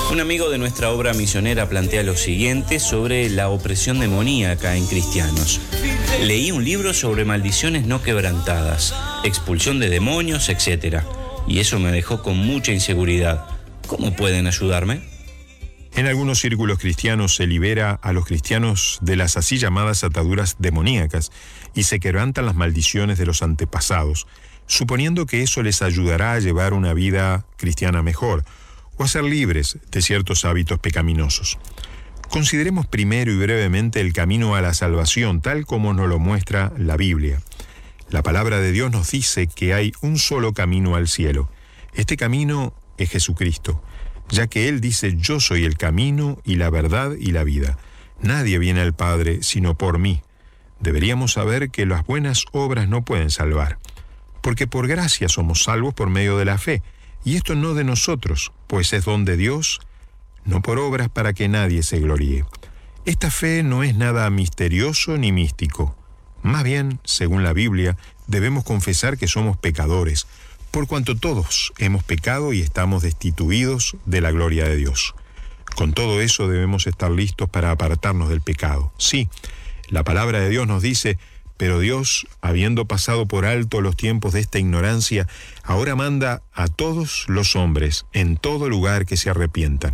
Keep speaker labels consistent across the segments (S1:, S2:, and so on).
S1: Un amigo de nuestra obra misionera plantea lo siguiente sobre la opresión demoníaca en cristianos. Leí un libro sobre maldiciones no quebrantadas, expulsión de demonios, etc. Y eso me dejó con mucha inseguridad. ¿Cómo pueden ayudarme?
S2: En algunos círculos cristianos se libera a los cristianos de las así llamadas ataduras demoníacas y se quebrantan las maldiciones de los antepasados, suponiendo que eso les ayudará a llevar una vida cristiana mejor o a ser libres de ciertos hábitos pecaminosos. Consideremos primero y brevemente el camino a la salvación, tal como nos lo muestra la Biblia. La palabra de Dios nos dice que hay un solo camino al cielo. Este camino es Jesucristo, ya que Él dice: yo soy el camino y la verdad y la vida. Nadie viene al Padre sino por mí. Deberíamos saber que las buenas obras no pueden salvar, porque por gracia somos salvos por medio de la fe, y esto no de nosotros, pues es don de Dios, no por obras para que nadie se gloríe. Esta fe no es nada misterioso ni místico. Más bien, según la Biblia, debemos confesar que somos pecadores, por cuanto todos hemos pecado y estamos destituidos de la gloria de Dios. Con todo eso debemos estar listos para apartarnos del pecado. Sí, la palabra de Dios nos dice: pero Dios, habiendo pasado por alto los tiempos de esta ignorancia, ahora manda a todos los hombres en todo lugar que se arrepientan.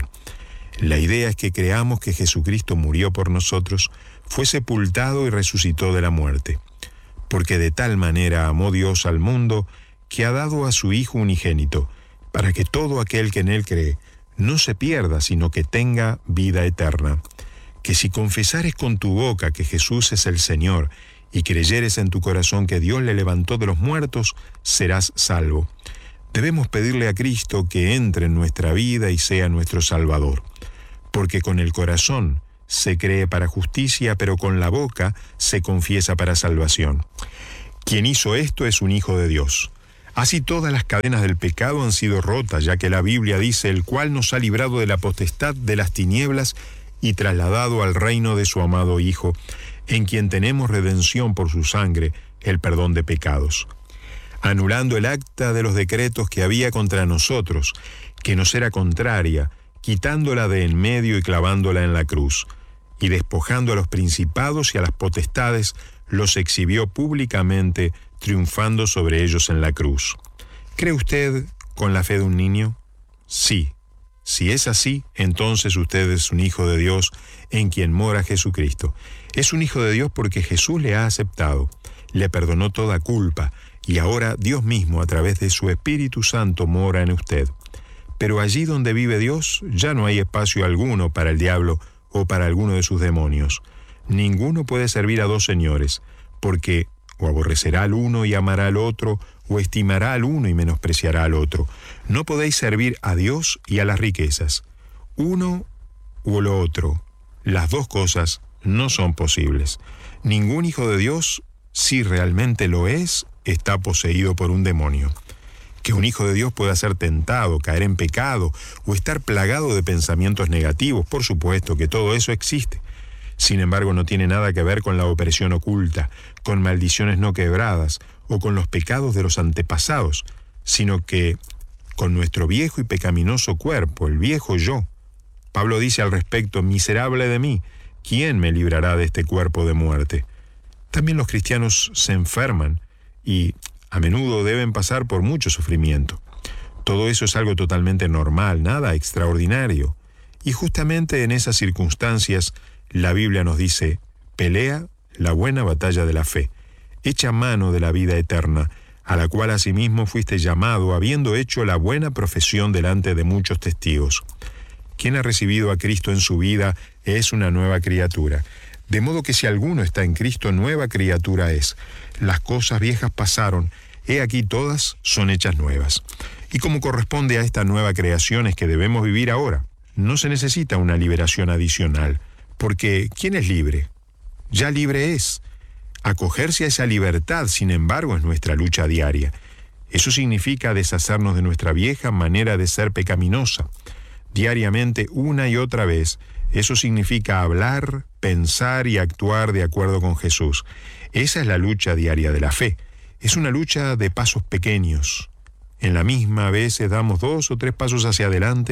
S2: La idea es que creamos que Jesucristo murió por nosotros, fue sepultado y resucitó de la muerte. Porque de tal manera amó Dios al mundo, que ha dado a su Hijo unigénito, para que todo aquel que en Él cree no se pierda, sino que tenga vida eterna. Que si confesares con tu boca que Jesús es el Señor, y creyeres en tu corazón que Dios le levantó de los muertos, serás salvo. Debemos pedirle a Cristo que entre en nuestra vida y sea nuestro Salvador, porque con el corazón se cree para justicia, pero con la boca se confiesa para salvación. Quien hizo esto es un hijo de Dios. Así todas las cadenas del pecado han sido rotas, ya que la Biblia dice: el cual nos ha librado de la potestad de las tinieblas y trasladado al reino de su amado Hijo, en quien tenemos redención por su sangre, el perdón de pecados. Anulando el acta de los decretos que había contra nosotros, que nos era contraria, quitándola de en medio y clavándola en la cruz, y despojando a los principados y a las potestades, los exhibió públicamente, triunfando sobre ellos en la cruz. ¿Cree usted con la fe de un niño? Sí. Si es así, entonces usted es un hijo de Dios en quien mora Jesucristo. Es un hijo de Dios porque Jesús le ha aceptado, le perdonó toda culpa, y ahora Dios mismo, a través de su Espíritu Santo, mora en usted. Pero allí donde vive Dios, ya no hay espacio alguno para el diablo o para alguno de sus demonios. Ninguno puede servir a dos señores, porque o aborrecerá al uno y amará al otro, o estimará al uno y menospreciará al otro. No podéis servir a Dios y a las riquezas. Uno o lo otro. Las dos cosas no son posibles. Ningún hijo de Dios, si realmente lo es, está poseído por un demonio. Que un hijo de Dios pueda ser tentado, caer en pecado o estar plagado de pensamientos negativos, por supuesto que todo eso existe. Sin embargo, no tiene nada que ver con la opresión oculta, con maldiciones no quebradas o con los pecados de los antepasados, sino que con nuestro viejo y pecaminoso cuerpo, el viejo yo. Pablo dice al respecto: miserable de mí, ¿quién me librará de este cuerpo de muerte? También los cristianos se enferman y a menudo deben pasar por mucho sufrimiento. Todo eso es algo totalmente normal, nada extraordinario. Y justamente en esas circunstancias, la Biblia nos dice: pelea la buena batalla de la fe, echa mano de la vida eterna, a la cual asimismo fuiste llamado, habiendo hecho la buena profesión delante de muchos testigos. Quien ha recibido a Cristo en su vida es una nueva criatura. De modo que si alguno está en Cristo, nueva criatura es. Las cosas viejas pasaron, he aquí todas son hechas nuevas. Y como corresponde a esta nueva creación es que debemos vivir ahora. No se necesita una liberación adicional, porque ¿quién es libre? Ya libre es. Acogerse a esa libertad, sin embargo, es nuestra lucha diaria. Eso significa deshacernos de nuestra vieja manera de ser pecaminosa. Diariamente, una y otra vez, eso significa hablar, pensar y actuar de acuerdo con Jesús. Esa es la lucha diaria de la fe. Es una lucha de pasos pequeños. En la misma a veces damos 2 o 3 pasos hacia adelante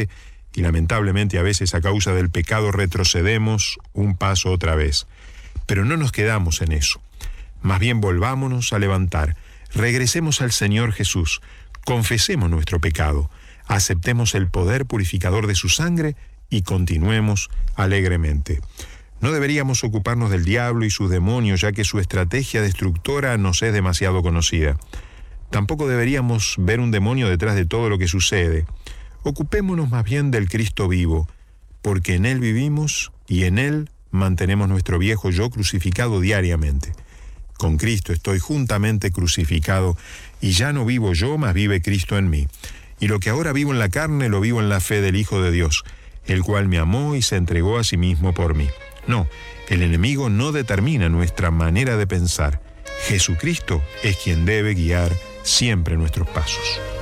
S2: y lamentablemente a veces a causa del pecado retrocedemos un paso otra vez. Pero no nos quedamos en eso. Más bien volvámonos a levantar, regresemos al Señor Jesús, confesemos nuestro pecado, aceptemos el poder purificador de su sangre y continuemos alegremente. No deberíamos ocuparnos del diablo y sus demonios, ya que su estrategia destructora nos es demasiado conocida. Tampoco deberíamos ver un demonio detrás de todo lo que sucede. Ocupémonos más bien del Cristo vivo, porque en Él vivimos y en Él mantenemos nuestro viejo yo crucificado diariamente. Con Cristo estoy juntamente crucificado y ya no vivo yo, mas vive Cristo en mí. Y lo que ahora vivo en la carne lo vivo en la fe del Hijo de Dios, el cual me amó y se entregó a sí mismo por mí. No, el enemigo no determina nuestra manera de pensar. Jesucristo es quien debe guiar siempre nuestros pasos.